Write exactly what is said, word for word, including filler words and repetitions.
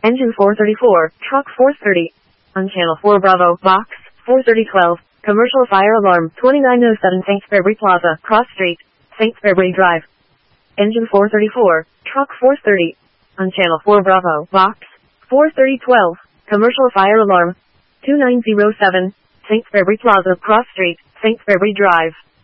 Engine four thirty-four, truck four thirty. On channel four Bravo, box, four thirty twelve, commercial fire alarm, twenty-nine oh seven Saint February Plaza, Cross Street, Saint February Drive. Engine four thirty-four, truck four thirty. On channel four Bravo, box, four thirty twelve, commercial fire alarm, two nine oh seven, Saint February Plaza, Cross Street, Saint February Drive.